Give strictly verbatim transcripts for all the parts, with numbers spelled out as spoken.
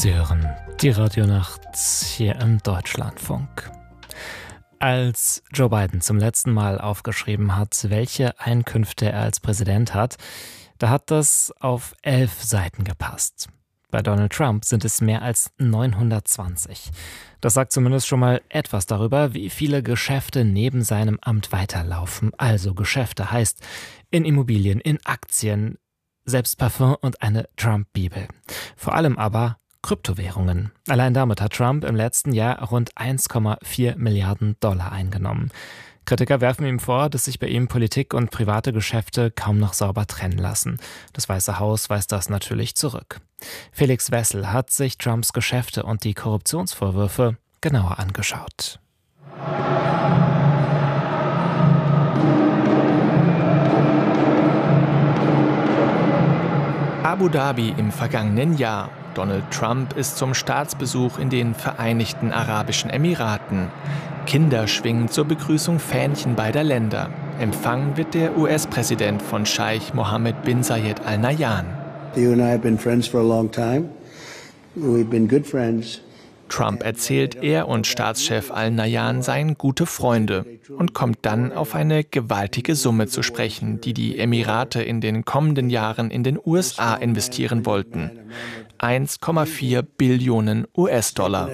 Sie hören die Radionacht hier im Deutschlandfunk. Als Joe Biden zum letzten Mal aufgeschrieben hat, welche Einkünfte er als Präsident hat, da hat das auf elf Seiten gepasst. Bei Donald Trump sind es mehr als neunhundertzwanzig. Das sagt zumindest schon mal etwas darüber, wie viele Geschäfte neben seinem Amt weiterlaufen. Also Geschäfte heißt in Immobilien, in Aktien, selbst Parfum und eine Trump-Bibel. Vor allem aber Kryptowährungen. Allein damit hat Trump im letzten Jahr rund eins Komma vier Milliarden Dollar eingenommen. Kritiker werfen ihm vor, dass sich bei ihm Politik und private Geschäfte kaum noch sauber trennen lassen. Das Weiße Haus weist das natürlich zurück. Felix Wessel hat sich Trumps Geschäfte und die Korruptionsvorwürfe genauer angeschaut. Abu Dhabi im vergangenen Jahr. Donald Trump ist zum Staatsbesuch in den Vereinigten Arabischen Emiraten. Kinder schwingen zur Begrüßung Fähnchen beider Länder. Empfangen wird der U S-Präsident von Scheich Mohammed bin Zayed Al Nahyan. You and I have been friends for a long time. We've been good friends. Trump erzählt, er und Staatschef Al Nahyan seien gute Freunde und kommt dann auf eine gewaltige Summe zu sprechen, die die Emirate in den kommenden Jahren in den U S A investieren wollten. eins Komma vier Billionen U S-Dollar.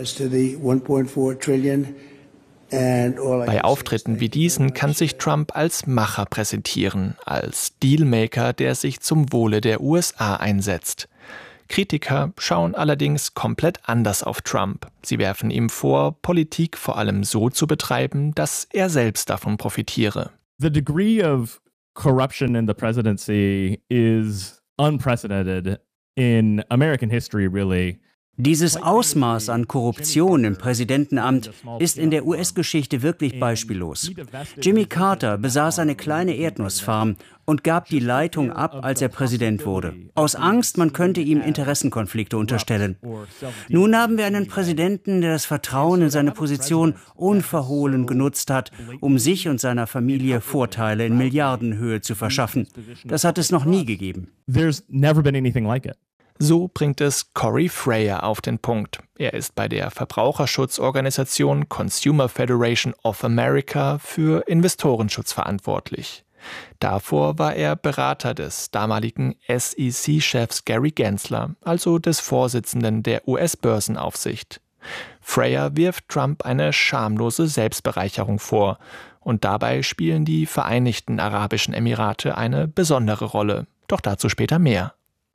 Bei Auftritten wie diesen kann sich Trump als Macher präsentieren, als Dealmaker, der sich zum Wohle der U S A einsetzt. Kritiker schauen allerdings komplett anders auf Trump. Sie werfen ihm vor, Politik vor allem so zu betreiben, dass er selbst davon profitiere. The degree of corruption in the presidency is unprecedented in American history, really. Dieses Ausmaß an Korruption im Präsidentenamt ist in der U S-Geschichte wirklich beispiellos. Jimmy Carter besaß eine kleine Erdnussfarm und gab die Leitung ab, als er Präsident wurde. Aus Angst, man könnte ihm Interessenkonflikte unterstellen. Nun haben wir einen Präsidenten, der das Vertrauen in seine Position unverhohlen genutzt hat, um sich und seiner Familie Vorteile in Milliardenhöhe zu verschaffen. Das hat es noch nie gegeben. There's never been anything like it. So bringt es Corey Freyer auf den Punkt. Er ist bei der Verbraucherschutzorganisation Consumer Federation of America für Investorenschutz verantwortlich. Davor war er Berater des damaligen S E C-Chefs Gary Gensler, also des Vorsitzenden der U S-Börsenaufsicht. Freyer wirft Trump eine schamlose Selbstbereicherung vor. Und dabei spielen die Vereinigten Arabischen Emirate eine besondere Rolle. Doch dazu später mehr.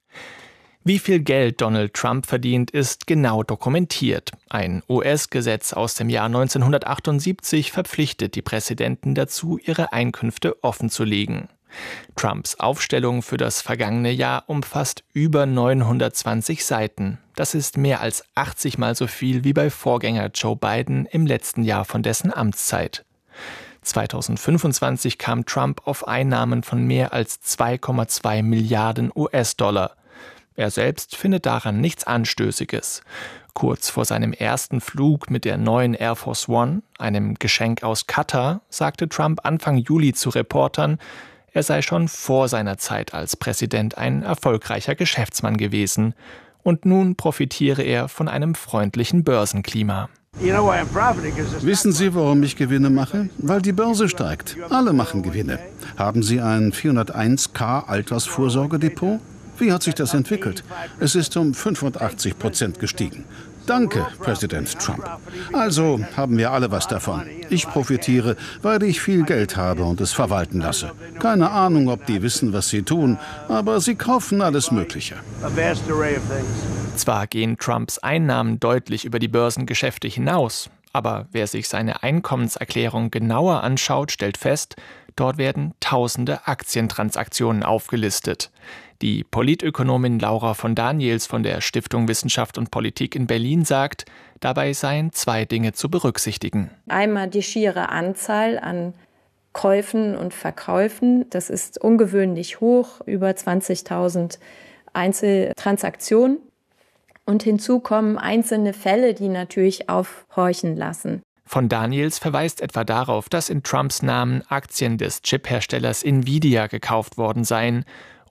Wie viel Geld Donald Trump verdient, ist genau dokumentiert. Ein U S-Gesetz aus dem Jahr neunzehnhundertachtundsiebzig verpflichtet die Präsidenten dazu, ihre Einkünfte offenzulegen. Trumps Aufstellung für das vergangene Jahr umfasst über neunhundertzwanzig Seiten. Das ist mehr als achtzig Mal so viel wie bei Vorgänger Joe Biden im letzten Jahr von dessen Amtszeit. zweitausendfünfundzwanzig kam Trump auf Einnahmen von mehr als zwei Komma zwei Milliarden U S-Dollar. Er selbst findet daran nichts Anstößiges. Kurz vor seinem ersten Flug mit der neuen Air Force One, einem Geschenk aus Katar, sagte Trump Anfang Juli zu Reportern, er sei schon vor seiner Zeit als Präsident ein erfolgreicher Geschäftsmann gewesen. Und nun profitiere er von einem freundlichen Börsenklima. Wissen Sie, warum ich Gewinne mache? Weil die Börse steigt. Alle machen Gewinne. Haben Sie ein vierhunderteins K Altersvorsorgedepot? Wie hat sich das entwickelt? Es ist um fünfundachtzig Prozent gestiegen. Danke, Präsident Trump. Also haben wir alle was davon. Ich profitiere, weil ich viel Geld habe und es verwalten lasse. Keine Ahnung, ob die wissen, was sie tun, aber sie kaufen alles Mögliche. Zwar gehen Trumps Einnahmen deutlich über die Börsengeschäfte hinaus, aber wer sich seine Einkommenserklärung genauer anschaut, stellt fest, dort werden tausende Aktientransaktionen aufgelistet. Die Politökonomin Laura von Daniels von der Stiftung Wissenschaft und Politik in Berlin sagt, dabei seien zwei Dinge zu berücksichtigen. Einmal die schiere Anzahl an Käufen und Verkäufen. Das ist ungewöhnlich hoch, über zwanzigtausend Einzeltransaktionen. Und hinzu kommen einzelne Fälle, die natürlich aufhorchen lassen. Von Daniels verweist etwa darauf, dass in Trumps Namen Aktien des Chipherstellers Nvidia gekauft worden seien.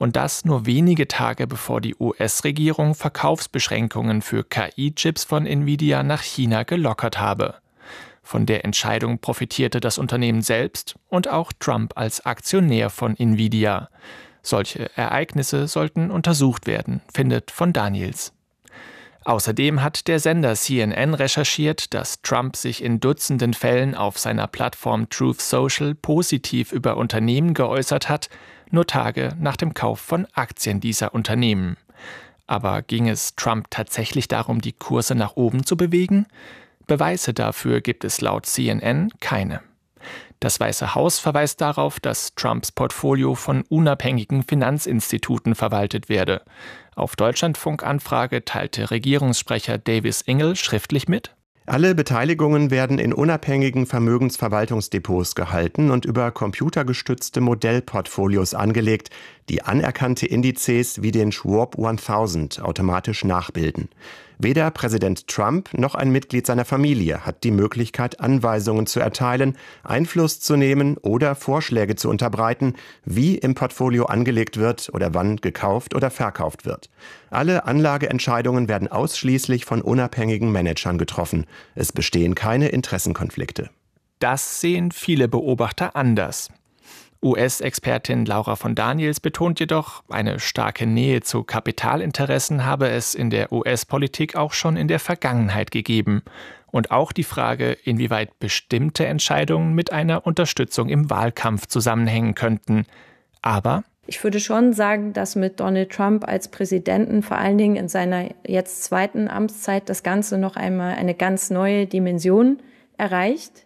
Und das nur wenige Tage bevor die U S-Regierung Verkaufsbeschränkungen für K I-Chips von Nvidia nach China gelockert habe. Von der Entscheidung profitierte das Unternehmen selbst und auch Trump als Aktionär von Nvidia. Solche Ereignisse sollten untersucht werden, findet von Daniels. Außerdem hat der Sender C N N recherchiert, dass Trump sich in Dutzenden Fällen auf seiner Plattform Truth Social positiv über Unternehmen geäußert hat, nur Tage nach dem Kauf von Aktien dieser Unternehmen. Aber ging es Trump tatsächlich darum, die Kurse nach oben zu bewegen? Beweise dafür gibt es laut C N N keine. Das Weiße Haus verweist darauf, dass Trumps Portfolio von unabhängigen Finanzinstituten verwaltet werde. Auf Deutschlandfunk-Anfrage teilte Regierungssprecher Davis Ingel schriftlich mit: Alle Beteiligungen werden in unabhängigen Vermögensverwaltungsdepots gehalten und über computergestützte Modellportfolios angelegt, die anerkannte Indizes wie den Schwab tausend automatisch nachbilden. Weder Präsident Trump noch ein Mitglied seiner Familie hat die Möglichkeit, Anweisungen zu erteilen, Einfluss zu nehmen oder Vorschläge zu unterbreiten, wie im Portfolio angelegt wird oder wann gekauft oder verkauft wird. Alle Anlageentscheidungen werden ausschließlich von unabhängigen Managern getroffen. Es bestehen keine Interessenkonflikte. Das sehen viele Beobachter anders. U S-Expertin Laura von Daniels betont jedoch, eine starke Nähe zu Kapitalinteressen habe es in der U S-Politik auch schon in der Vergangenheit gegeben. Und auch die Frage, inwieweit bestimmte Entscheidungen mit einer Unterstützung im Wahlkampf zusammenhängen könnten. Aber ich würde schon sagen, dass mit Donald Trump als Präsidenten vor allen Dingen in seiner jetzt zweiten Amtszeit das Ganze noch einmal eine ganz neue Dimension erreicht.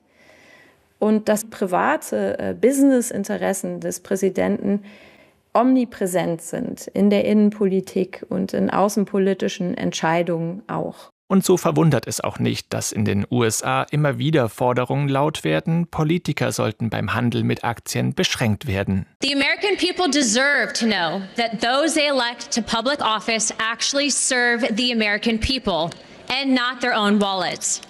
Und dass private äh, Business-Interessen des Präsidenten omnipräsent sind in der Innenpolitik und in außenpolitischen Entscheidungen auch. Und so verwundert es auch nicht, dass in den U S A immer wieder Forderungen laut werden, Politiker sollten beim Handel mit Aktien beschränkt werden. The American people deserve to know that those they elect to public office actually serve the American people and not their own wallets.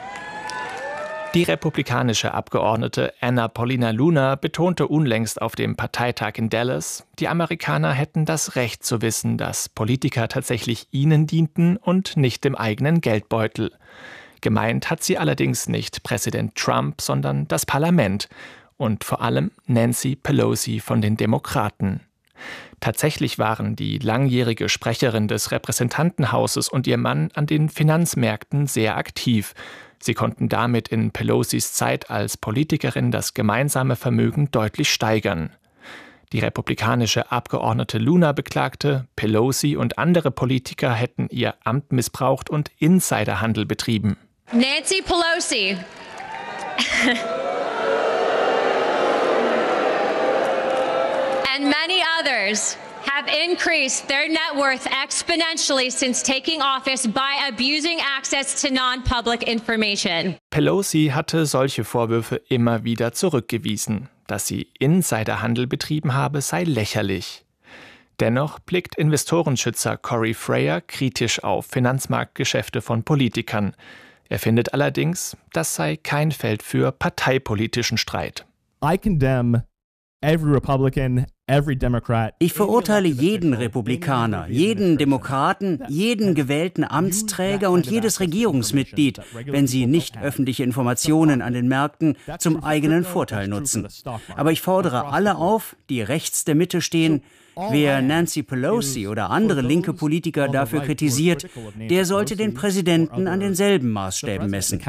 Die republikanische Abgeordnete Anna Paulina Luna betonte unlängst auf dem Parteitag in Dallas, die Amerikaner hätten das Recht zu wissen, dass Politiker tatsächlich ihnen dienten und nicht dem eigenen Geldbeutel. Gemeint hat sie allerdings nicht Präsident Trump, sondern das Parlament und vor allem Nancy Pelosi von den Demokraten. Tatsächlich waren die langjährige Sprecherin des Repräsentantenhauses und ihr Mann an den Finanzmärkten sehr aktiv. Sie konnten damit in Pelosis Zeit als Politikerin das gemeinsame Vermögen deutlich steigern. Die republikanische Abgeordnete Luna beklagte, Pelosi und andere Politiker hätten ihr Amt missbraucht und Insiderhandel betrieben. Nancy Pelosi and many others have increased their net worth exponentially since taking office by abusing access to non-public information. Pelosi hatte solche Vorwürfe immer wieder zurückgewiesen. Dass sie Insiderhandel betrieben habe, sei lächerlich. Dennoch blickt Investorenschützer Corey Frayer kritisch auf Finanzmarktgeschäfte von Politikern. Er findet allerdings, das sei kein Feld für parteipolitischen Streit. I condemn every Republican, every Democrat. Ich verurteile jeden Republikaner, jeden Demokraten, jeden gewählten Amtsträger und jedes Regierungsmitglied, wenn sie nicht öffentliche Informationen an den Märkten zum eigenen Vorteil nutzen. Aber ich fordere alle auf, die rechts der Mitte stehen. Wer Nancy Pelosi oder andere linke Politiker dafür kritisiert, der sollte den Präsidenten an denselben Maßstäben messen.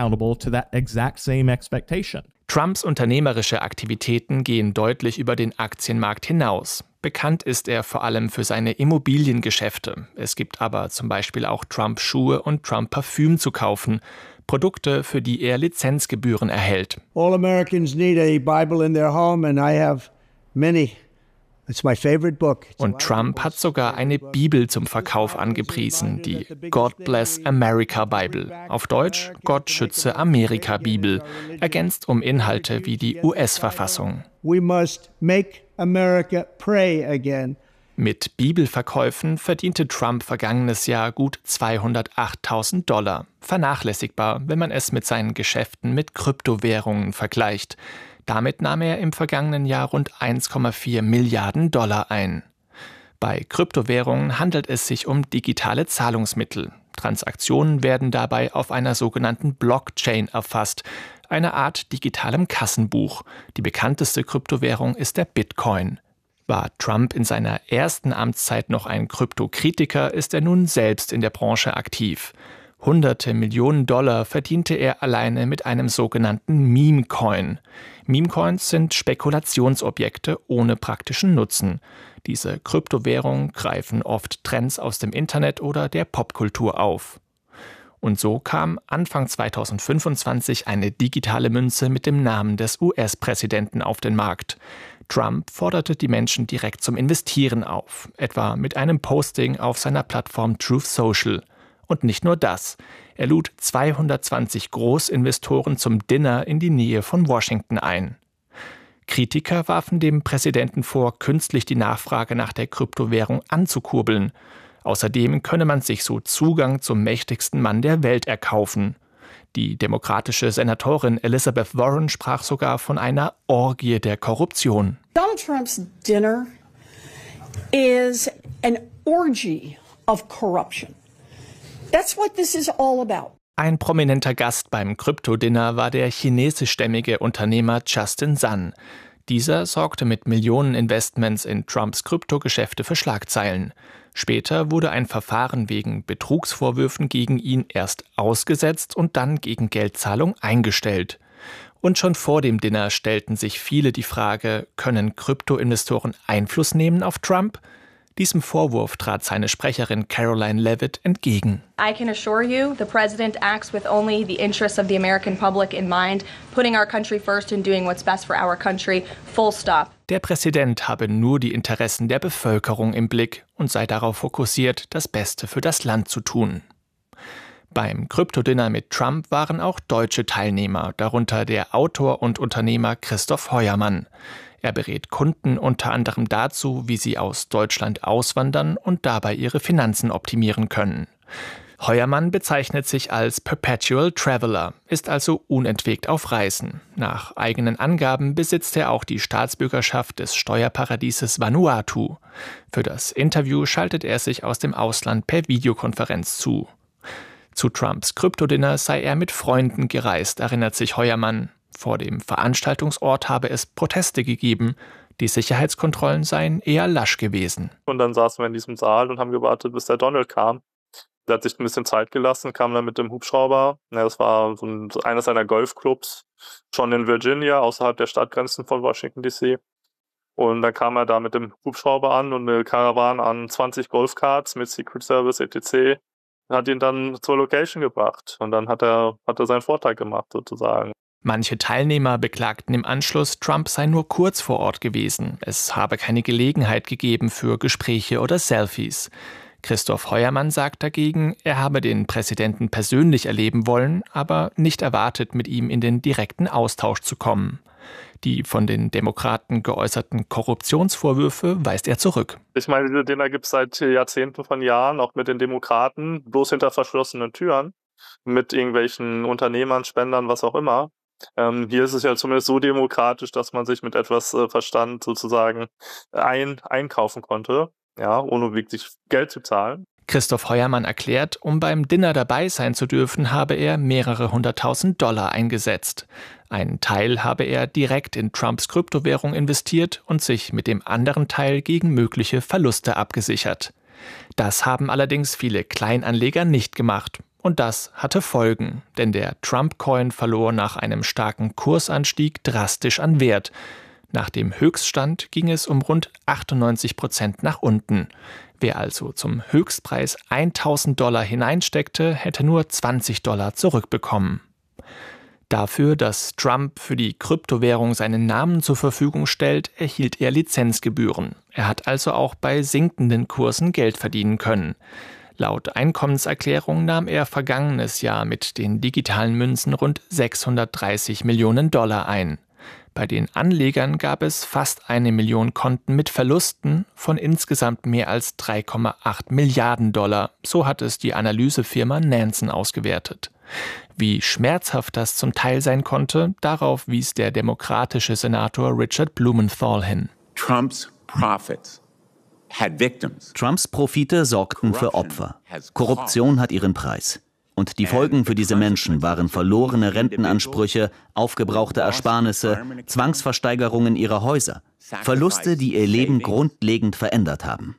Trumps unternehmerische Aktivitäten gehen deutlich über den Aktienmarkt hinaus. Bekannt ist er vor allem für seine Immobiliengeschäfte. Es gibt aber zum Beispiel auch Trump-Schuhe und Trump-Parfüm zu kaufen. Produkte, für die er Lizenzgebühren erhält. All Americans need a Bible in their home and I have many. It's my favorite book. Und Trump hat sogar eine Bibel zum Verkauf angepriesen, die God Bless America Bible, auf Deutsch Gott schütze Amerika Bibel, ergänzt um Inhalte wie die U S-Verfassung. We must make America pray again. Mit Bibelverkäufen verdiente Trump vergangenes Jahr gut zweihundertachttausend Dollar. Vernachlässigbar, wenn man es mit seinen Geschäften mit Kryptowährungen vergleicht. Damit nahm er im vergangenen Jahr rund eins Komma vier Milliarden Dollar ein. Bei Kryptowährungen handelt es sich um digitale Zahlungsmittel. Transaktionen werden dabei auf einer sogenannten Blockchain erfasst, einer Art digitalem Kassenbuch. Die bekannteste Kryptowährung ist der Bitcoin. War Trump in seiner ersten Amtszeit noch ein Kryptokritiker, ist er nun selbst in der Branche aktiv. Hunderte Millionen Dollar verdiente er alleine mit einem sogenannten Meme-Coin. Meme-Coins sind Spekulationsobjekte ohne praktischen Nutzen. Diese Kryptowährungen greifen oft Trends aus dem Internet oder der Popkultur auf. Und so kam Anfang zweitausendfünfundzwanzig eine digitale Münze mit dem Namen des U S-Präsidenten auf den Markt. Trump forderte die Menschen direkt zum Investieren auf, etwa mit einem Posting auf seiner Plattform Truth Social. Und nicht nur das. Er lud zweihundertzwanzig Großinvestoren zum Dinner in die Nähe von Washington ein. Kritiker warfen dem Präsidenten vor, künstlich die Nachfrage nach der Kryptowährung anzukurbeln. Außerdem könne man sich so Zugang zum mächtigsten Mann der Welt erkaufen. Die demokratische Senatorin Elizabeth Warren sprach sogar von einer Orgie der Korruption. Donald Trump's dinner is an orgy of corruption. That's what this is all about. Ein prominenter Gast beim Krypto-Dinner war der chinesischstämmige Unternehmer Justin Sun. Dieser sorgte mit Millionen Investments in Trumps Kryptogeschäfte für Schlagzeilen. Später wurde ein Verfahren wegen Betrugsvorwürfen gegen ihn erst ausgesetzt und dann gegen Geldzahlung eingestellt. Und schon vor dem Dinner stellten sich viele die Frage, können Kryptoinvestoren Einfluss nehmen auf Trump? Diesem Vorwurf trat seine Sprecherin Caroline Leavitt entgegen. I can assure you, the president acts with only the interests of the American public in mind, putting our country first and doing what's best for our country, full stop. Der Präsident habe nur die Interessen der Bevölkerung im Blick und sei darauf fokussiert, das Beste für das Land zu tun. Beim Kryptodinner mit Trump waren auch deutsche Teilnehmer, darunter der Autor und Unternehmer Christoph Heuermann. Er berät Kunden unter anderem dazu, wie sie aus Deutschland auswandern und dabei ihre Finanzen optimieren können. Heuermann bezeichnet sich als Perpetual Traveler, ist also unentwegt auf Reisen. Nach eigenen Angaben besitzt er auch die Staatsbürgerschaft des Steuerparadieses Vanuatu. Für das Interview schaltet er sich aus dem Ausland per Videokonferenz zu. Zu Trumps Kryptodinner sei er mit Freunden gereist, erinnert sich Heuermann. Vor dem Veranstaltungsort habe es Proteste gegeben. Die Sicherheitskontrollen seien eher lasch gewesen. Und dann saßen wir in diesem Saal und haben gewartet, bis der Donald kam. Der hat sich ein bisschen Zeit gelassen, kam dann mit dem Hubschrauber. Ja, das war so ein, einer seiner Golfclubs, schon in Virginia, außerhalb der Stadtgrenzen von Washington D C. Und dann kam er da mit dem Hubschrauber an und eine Karawane an zwanzig Golfkarts mit Secret Service et cetera hat ihn dann zur Location gebracht. Und dann hat er, hat er seinen Vortrag gemacht, sozusagen. Manche Teilnehmer beklagten im Anschluss, Trump sei nur kurz vor Ort gewesen. Es habe keine Gelegenheit gegeben für Gespräche oder Selfies. Christoph Heuermann sagt dagegen, er habe den Präsidenten persönlich erleben wollen, aber nicht erwartet, mit ihm in den direkten Austausch zu kommen. Die von den Demokraten geäußerten Korruptionsvorwürfe weist er zurück. Ich meine, diese Dinner gibt es seit Jahrzehnten von Jahren, auch mit den Demokraten, bloß hinter verschlossenen Türen, mit irgendwelchen Unternehmern, Spendern, was auch immer. Ähm, hier ist es ja zumindest so demokratisch, dass man sich mit etwas äh, Verstand sozusagen ein, einkaufen konnte, ja, ohne wirklich Geld zu zahlen. Christoph Heuermann erklärt, um beim Dinner dabei sein zu dürfen, habe er mehrere hunderttausend Dollar eingesetzt. Einen Teil habe er direkt in Trumps Kryptowährung investiert und sich mit dem anderen Teil gegen mögliche Verluste abgesichert. Das haben allerdings viele Kleinanleger nicht gemacht. Und das hatte Folgen, denn der Trump-Coin verlor nach einem starken Kursanstieg drastisch an Wert. Nach dem Höchststand ging es um rund achtundneunzig Prozent nach unten. Wer also zum Höchstpreis tausend Dollar hineinsteckte, hätte nur zwanzig Dollar zurückbekommen. Dafür, dass Trump für die Kryptowährung seinen Namen zur Verfügung stellt, erhielt er Lizenzgebühren. Er hat also auch bei sinkenden Kursen Geld verdienen können. Laut Einkommenserklärung nahm er vergangenes Jahr mit den digitalen Münzen rund sechshundertdreißig Millionen Dollar ein. Bei den Anlegern gab es fast eine Million Konten mit Verlusten von insgesamt mehr als drei Komma acht Milliarden Dollar. So hat es die Analysefirma Nansen ausgewertet. Wie schmerzhaft das zum Teil sein konnte, darauf wies der demokratische Senator Richard Blumenthal hin. Trump's profits Trumps Profite sorgten für Opfer. Korruption hat ihren Preis. Und die Folgen für diese Menschen waren verlorene Rentenansprüche, aufgebrauchte Ersparnisse, Zwangsversteigerungen ihrer Häuser. Verluste, die ihr Leben grundlegend verändert haben.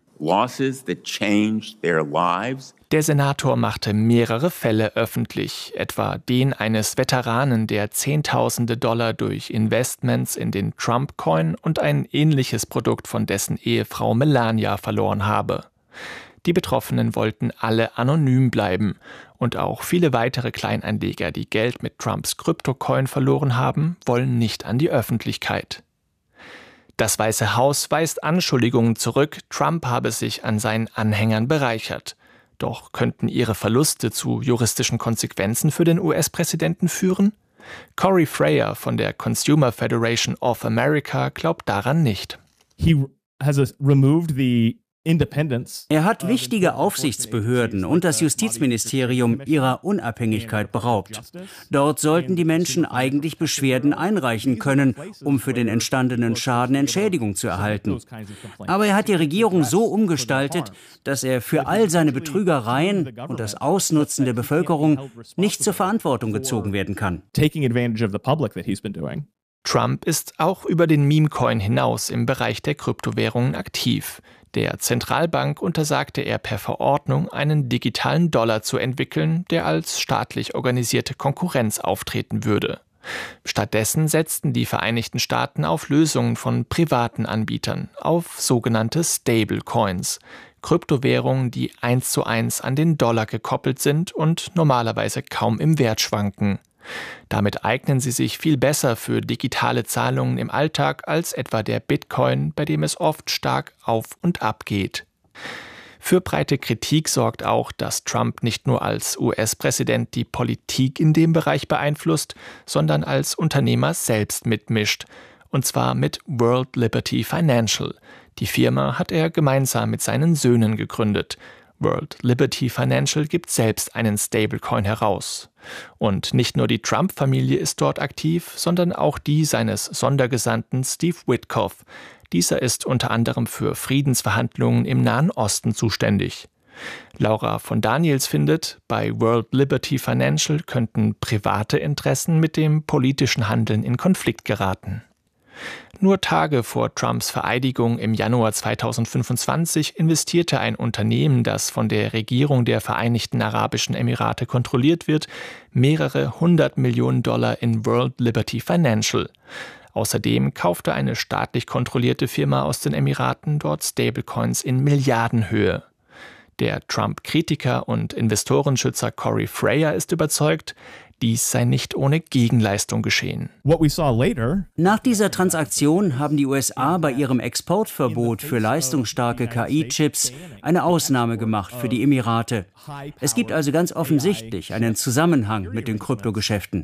Der Senator machte mehrere Fälle öffentlich, etwa den eines Veteranen, der Zehntausende Dollar durch Investments in den Trump-Coin und ein ähnliches Produkt von dessen Ehefrau Melania verloren habe. Die Betroffenen wollten alle anonym bleiben und auch viele weitere Kleinanleger, die Geld mit Trumps Kryptocoin verloren haben, wollen nicht an die Öffentlichkeit. Das Weiße Haus weist Anschuldigungen zurück, Trump habe sich an seinen Anhängern bereichert. Doch könnten ihre Verluste zu juristischen Konsequenzen für den U S-Präsidenten führen? Corey Frayer von der Consumer Federation of America glaubt daran nicht. He has removed the Er hat wichtige Aufsichtsbehörden und das Justizministerium ihrer Unabhängigkeit beraubt. Dort sollten die Menschen eigentlich Beschwerden einreichen können, um für den entstandenen Schaden Entschädigung zu erhalten. Aber er hat die Regierung so umgestaltet, dass er für all seine Betrügereien und das Ausnutzen der Bevölkerung nicht zur Verantwortung gezogen werden kann. Trump ist auch über den Meme-Coin hinaus im Bereich der Kryptowährungen aktiv. Der Zentralbank untersagte er per Verordnung, einen digitalen Dollar zu entwickeln, der als staatlich organisierte Konkurrenz auftreten würde. Stattdessen setzten die Vereinigten Staaten auf Lösungen von privaten Anbietern, auf sogenannte Stablecoins, Kryptowährungen, die eins zu eins an den Dollar gekoppelt sind und normalerweise kaum im Wert schwanken. Damit eignen sie sich viel besser für digitale Zahlungen im Alltag als etwa der Bitcoin, bei dem es oft stark auf und ab geht. Für breite Kritik sorgt auch, dass Trump nicht nur als U S-Präsident die Politik in dem Bereich beeinflusst, sondern als Unternehmer selbst mitmischt. Und zwar mit World Liberty Financial. Die Firma hat er gemeinsam mit seinen Söhnen gegründet. World Liberty Financial gibt selbst einen Stablecoin heraus. Und nicht nur die Trump-Familie ist dort aktiv, sondern auch die seines Sondergesandten Steve Witkoff. Dieser ist unter anderem für Friedensverhandlungen im Nahen Osten zuständig. Laura von Daniels findet, bei World Liberty Financial könnten private Interessen mit dem politischen Handeln in Konflikt geraten. Nur Tage vor Trumps Vereidigung im Januar zweitausendfünfundzwanzig investierte ein Unternehmen, das von der Regierung der Vereinigten Arabischen Emirate kontrolliert wird, mehrere hundert Millionen Dollar in World Liberty Financial. Außerdem kaufte eine staatlich kontrollierte Firma aus den Emiraten dort Stablecoins in Milliardenhöhe. Der Trump-Kritiker und Investorenschützer Corey Frayer ist überzeugt, dies sei nicht ohne Gegenleistung geschehen. Nach dieser Transaktion haben die U S A bei ihrem Exportverbot für leistungsstarke K I-Chips eine Ausnahme gemacht für die Emirate. Es gibt also ganz offensichtlich einen Zusammenhang mit den Kryptogeschäften.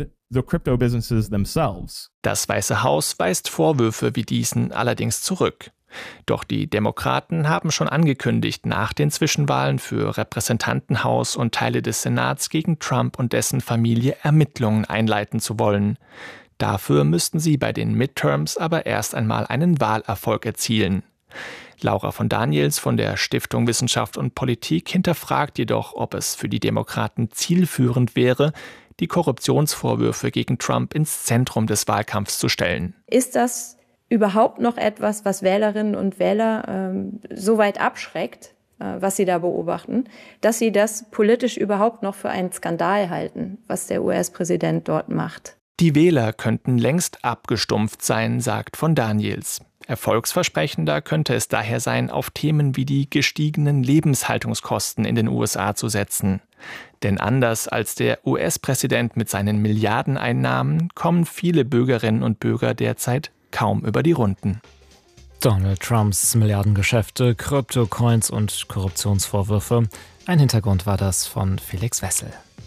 Das Weiße Haus weist Vorwürfe wie diesen allerdings zurück. Doch die Demokraten haben schon angekündigt, nach den Zwischenwahlen für Repräsentantenhaus und Teile des Senats gegen Trump und dessen Familie Ermittlungen einleiten zu wollen. Dafür müssten sie bei den Midterms aber erst einmal einen Wahlerfolg erzielen. Laura von Daniels von der Stiftung Wissenschaft und Politik hinterfragt jedoch, ob es für die Demokraten zielführend wäre, die Korruptionsvorwürfe gegen Trump ins Zentrum des Wahlkampfs zu stellen. Ist das überhaupt noch etwas, was Wählerinnen und Wähler ähm, so weit abschreckt, äh, was sie da beobachten, dass sie das politisch überhaupt noch für einen Skandal halten, was der U S-Präsident dort macht? Die Wähler könnten längst abgestumpft sein, sagt von Daniels. Erfolgsversprechender könnte es daher sein, auf Themen wie die gestiegenen Lebenshaltungskosten in den U S A zu setzen. Denn anders als der U S-Präsident mit seinen Milliardeneinnahmen kommen viele Bürgerinnen und Bürger derzeit kaum über die Runden. Donald Trumps Milliardengeschäfte, Kryptocoins und Korruptionsvorwürfe. Ein Hintergrund war das von Felix Wessel.